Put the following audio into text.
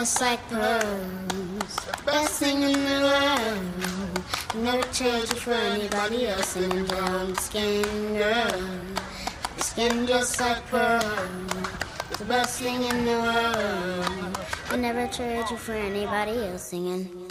just like pearls. The best thing in the world. Never trade you for anybody else. Singing brown skin girl. Your skin just like pearls. The best thing in the world. I never trade you for anybody else. Singing